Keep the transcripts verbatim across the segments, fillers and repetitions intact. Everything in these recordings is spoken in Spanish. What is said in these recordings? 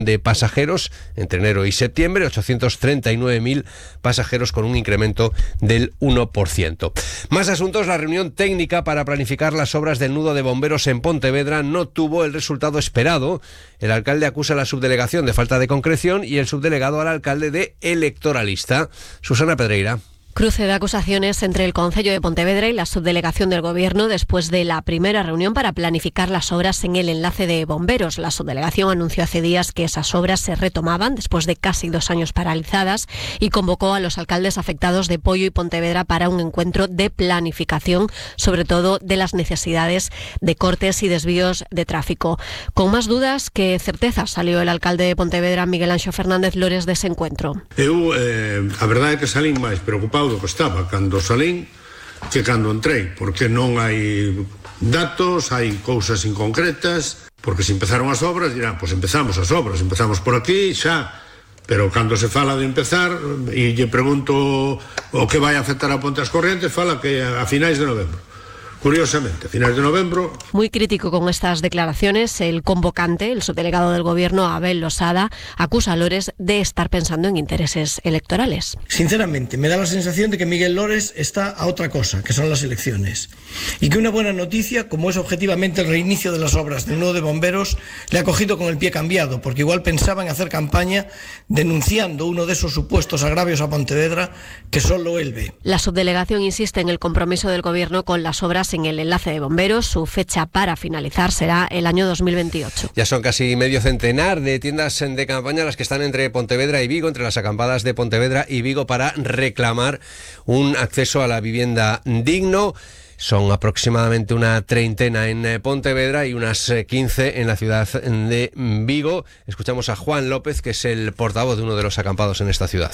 de pasajeros entre enero y septiembre, ochocientos treinta y nueve mil pasajeros con un incremento del uno por ciento. Más asuntos. La reunión técnica para planificar las obras del nudo de bomberos en Pontevedra no tuvo el resultado esperado. El alcalde acusa a la subdelegación de falta de concreción y el subdelegado al alcalde de electoralista. Susana Pedreira. Cruce de acusaciones entre el Concello de Pontevedra y la subdelegación del Gobierno después de la primera reunión para planificar las obras en el enlace de bomberos. La subdelegación anunció hace días que esas obras se retomaban después de casi dos años paralizadas y convocó a los alcaldes afectados de Poio y Pontevedra para un encuentro de planificación, sobre todo de las necesidades de cortes y desvíos de tráfico. Con más dudas que certezas salió el alcalde de Pontevedra, Miguel Anxo Fernández Lores, de ese encuentro. Eu, eh, a verdade é que salín máis preocupado do que estaba cando salín que cando entrei, porque non hai datos, hai cousas inconcretas, porque se empezaron as obras dirán, pois empezamos as obras, empezamos por aquí xa, pero cando se fala de empezar e lle pregunto o que vai afectar a Ponte as Corrientes, fala que a finais de novembro. Curiosamente, a finales de novembro. Muy crítico con estas declaraciones, el convocante, el subdelegado del Gobierno, Abel Losada, acusa a Lores de estar pensando en intereses electorales. Sinceramente, me da la sensación de que Miguel Lores está a otra cosa, que son las elecciones. Y que una buena noticia, como es objetivamente el reinicio de las obras del nudo de bomberos, le ha cogido con el pie cambiado, porque igual pensaba en hacer campaña denunciando uno de esos supuestos agravios a Pontevedra que solo él ve. La subdelegación insiste en el compromiso del Gobierno con las obras en el enlace de bomberos. Su fecha para finalizar será el año dos mil veintiocho. Ya son casi medio centenar de tiendas de campaña las que están entre Pontevedra y Vigo, entre las acampadas de Pontevedra y Vigo, para reclamar un acceso a la vivienda digno. Son aproximadamente una treintena en Pontevedra y unas quince en la ciudad de Vigo. Escuchamos a Juan López, que es el portavoz de uno de los acampados en esta ciudad.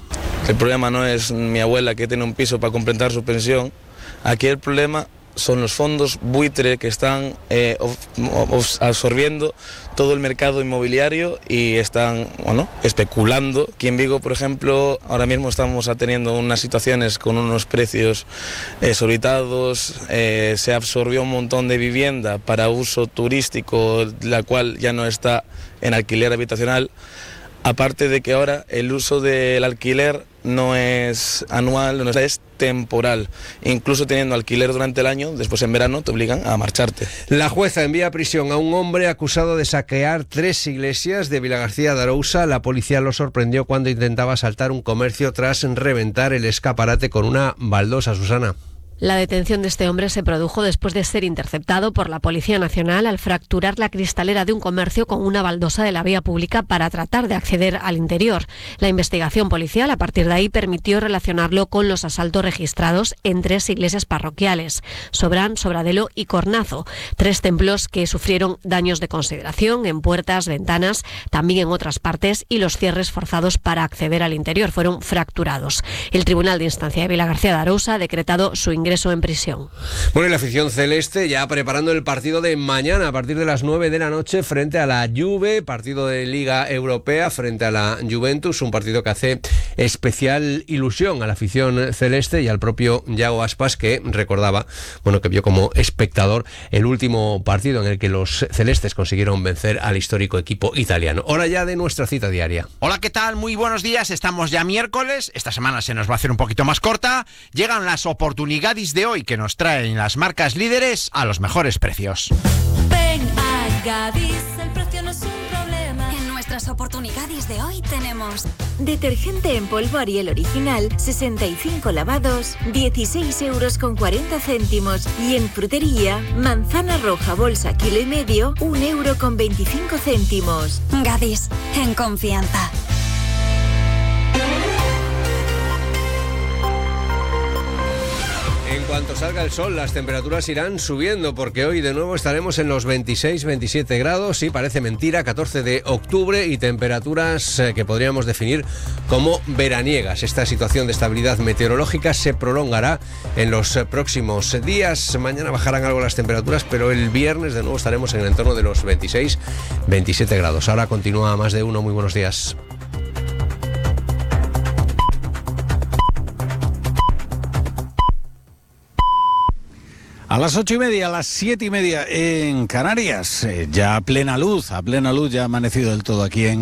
El problema no es mi abuela, que tiene un piso para completar su pensión. Aquí el problema son los fondos buitre que están eh, absorbiendo todo el mercado inmobiliario y están, bueno, especulando. Aquí en Vigo, por ejemplo, ahora mismo estamos teniendo unas situaciones con unos precios exorbitados, eh, se absorbió un montón de vivienda para uso turístico, la cual ya no está en alquiler habitacional. Aparte de que ahora el uso del alquiler no es anual, no es temporal. Incluso teniendo alquiler durante el año, después en verano te obligan a marcharte. La jueza envía a prisión a un hombre acusado de saquear tres iglesias de Vilagarcía de Arousa. La policía lo sorprendió cuando intentaba asaltar un comercio tras reventar el escaparate con una baldosa. Susana. La detención de este hombre se produjo después de ser interceptado por la Policía Nacional al fracturar la cristalera de un comercio con una baldosa de la vía pública para tratar de acceder al interior. La investigación policial a partir de ahí permitió relacionarlo con los asaltos registrados en tres iglesias parroquiales, Sobrán, Sobradelo y Cornazo, tres templos que sufrieron daños de consideración en puertas, ventanas, también en otras partes, y los cierres forzados para acceder al interior fueron fracturados. El Tribunal de Instancia de Vilagarcía de Arousa ha decretado su ingreso ingreso en prisión. Bueno, y la afición celeste ya preparando el partido de mañana a partir de las nueve de la noche frente a la Juve, partido de Liga Europea frente a la Juventus, un partido que hace especial ilusión a la afición celeste y al propio Yago Aspas, que recordaba, bueno, que vio como espectador el último partido en el que los celestes consiguieron vencer al histórico equipo italiano. Hora ya de nuestra cita diaria. Hola, ¿qué tal? Muy buenos días. Estamos ya miércoles. Esta semana se nos va a hacer un poquito más corta. Llegan las oportunidades de hoy que nos traen las marcas líderes a los mejores precios. Ven a Gadis, el precio no es un problema. En nuestras oportunidades de hoy tenemos detergente en polvo Ariel original, sesenta y cinco lavados, dieciséis euros con cuarenta céntimos. Y en frutería, manzana roja bolsa kilo y medio, un euro con veinticinco céntimos. Gadis, en confianza. En cuanto salga el sol, las temperaturas irán subiendo, porque hoy de nuevo estaremos en los veintiséis veintisiete grados, y parece mentira, catorce de octubre, y temperaturas que podríamos definir como veraniegas. Esta situación de estabilidad meteorológica se prolongará en los próximos días. Mañana bajarán algo las temperaturas, pero el viernes de nuevo estaremos en el entorno de los veintiséis veintisiete grados. Ahora continúa Más de Uno. Muy buenos días. A las ocho y media, a las siete y media en Canarias, eh, ya a plena luz, a plena luz ya ha amanecido del todo aquí en